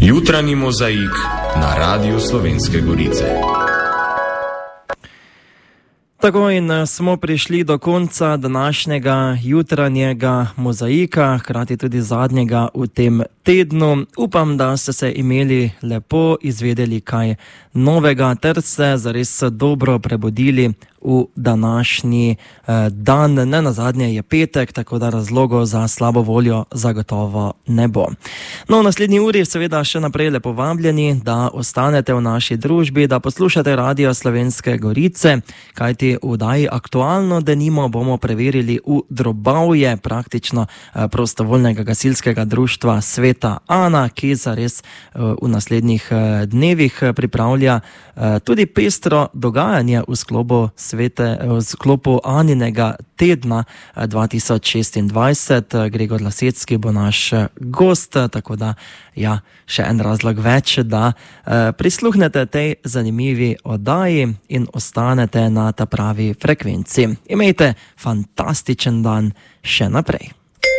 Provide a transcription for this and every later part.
Jutranji mozaik na Radiu Slovenske Gorice. Tako in smo prišli do konca današnjega jutranjega mozaika, hkrati tudi zadnjega v tem tednu. Upam, da ste se imeli lepo, izvedeli kaj novega ter se zares dobro prebudili v današnji dan. Ne nazadnje je petek, tako da razlogov za slabo voljo zagotovo ne bo. No, v naslednji uri seveda še naprej lepo vabljeni, da ostanete v naši družbi, da poslušate Radio Slovenske Gorice, kajti v oddaji Aktualno denimo bomo preverili v drobovje praktično prostovoljnega gasilskega društva Sveta Ana, ki zares v naslednjih dnevih pripravlja tudi pestro dogajanje v sklopu Aninega tedna 2026. Gregor Lasecki bo naš gost, tako da ja, še en razlog več, da prisluhnete tej zanimivi oddaji in ostanete na ta pravi frekvenci. Imejte fantastičen dan še naprej.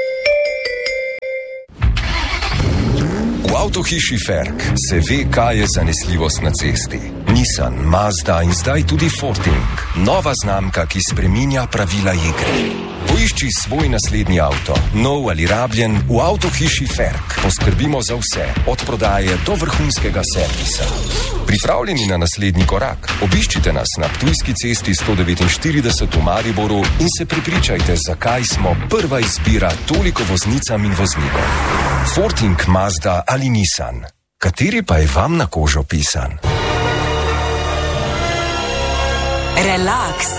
V avtohiši Ferk se ve, kaj je zanesljivost na cesti. Nissan, Mazda in zdaj tudi Forting. Nova znamka, ki spreminja pravila igre. Poišči svoj naslednji avto, nov ali rabljen, v avtohiši Ferk. Poskrbimo za vse, od prodaje do vrhunskega servisa. Pripravljeni na naslednji korak? Obiščite nas na Ptujski cesti 149 v Mariboru in se prepričajte, zakaj smo prva izbira toliko voznicam in voznikom. Forting, Mazda ali Nissan. Kateri pa je vam na kožo pisan? Relax.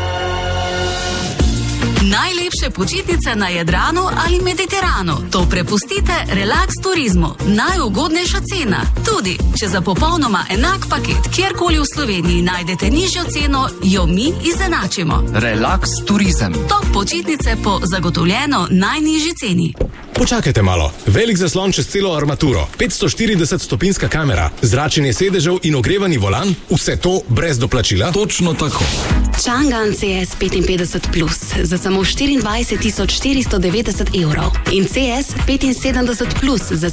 Najlepše počitnice na Jadranu ali Mediteranu. To prepustite Relax Turizmu. Najugodnejša cena. Tudi, če za popolnoma enak paket kjerkoli v Sloveniji najdete nižjo ceno, jo mi izenačimo. Relax Turizem. Top počitnice po zagotovljeno najnižji ceni. Počakajte malo. Velik zaslon čez celo armaturo, 540-stopinska kamera, zračenje sedežev in ogrevani volan, vse to brez doplačila? Točno tako. Chang'an CS 55 Plus za samo 24.490 evrov in CS 75 Plus za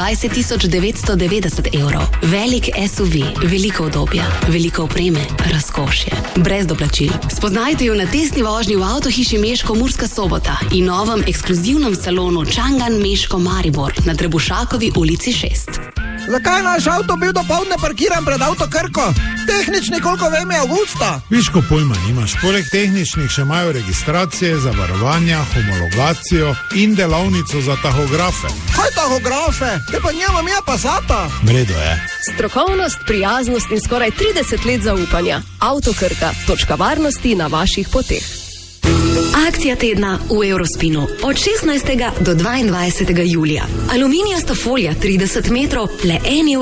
27.990 evrov. Velik SUV, veliko udobja, veliko opreme, razkošje, brez doplačil. Spoznajte jo na testni vožnji v avtohiši Meško Murska Sobota in novem ekskluzivnem salonu Chang'an Meško Maribor na Trebušakovi ulici 6. Zakaj naš avto bil dopoldne parkiran pred avto Krko? Tehnični, koliko vem, je avgusta. Viš, ko pojma nimaš. Poleg tehničnih še imajo registracije, zavarovanja, homologacijo in delavnico za tahografe. Kaj tahografe? Te pa njemam ja Passata. Mredo je. Strokovnost, prijaznost in skoraj 30 let zaupanja. Avto Krka, točka varnosti na vaših poteh. Akcija tedna v Eurospinu od 16. do 22. julija. Aluminijasta folija 30 metrov, le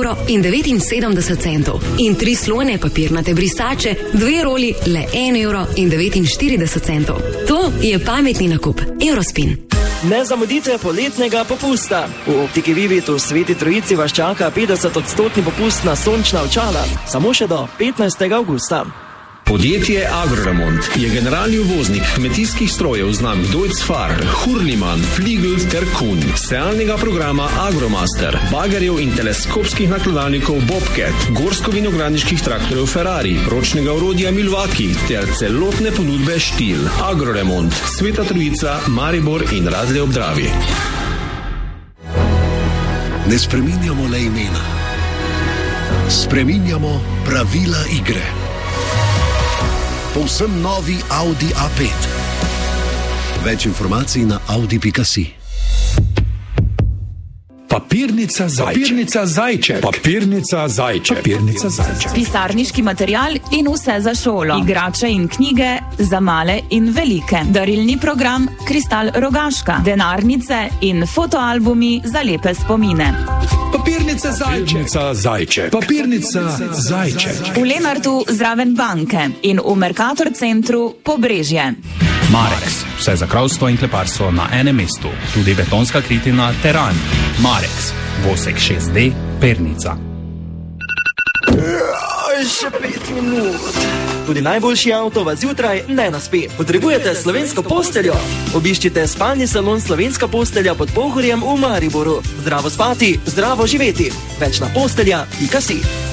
1,79 € in 3 slojne papirnate brisače, 2 roli, le 1,49 €. To je pametni nakup. Eurospin. Ne zamudite poletnega popusta. V Optiki Vivitu Sveti Trojici vas čaka 50% popust na sončna očala. Samo še do 15. avgusta. Podjetje Agroremont je generalni uvoznik kmetijskih strojev znamk Deutz-Fahr, Hurlimann, Fliegl ter Kuhn, sealnega programa Agromaster, bagerjev in teleskopskih nakladalnikov Bobcat, gorsko-vinogradniških traktorjev Ferrari, ročnega orodja Milwaukee ter celotne ponudbe Stihl. Agroremont, Sveta Trojica, Maribor in Radlje ob Dravi. Ne spreminjamo le imena, spreminjamo pravila igre. Povsem novi Audi A5. Več informacij na audi.si. Papirnica Zajček. Pisarniški material in vse za šolo. Igrače in knjige za male in velike. Darilni program Kristal Rogaška. Denarnice in fotoalbumi za lepe spomine. Papirnica Zajček. V Lenartu zraven banke in v Mercator centru Pobrežje. Marex. Vse za kravstvo in kleparstvo na enem mestu. Tudi betonska kritina Teran. Marex. Vosek 6D, Pernica. Še 5 minut. Tudi najboljši avto vas zjutraj ne naspe. Potrebujete slovensko posteljo? Obiščite spalni salon Slovenska postelja pod Pohorjem v Mariboru. Zdravo spati, zdravo živeti. Več na postelja.si.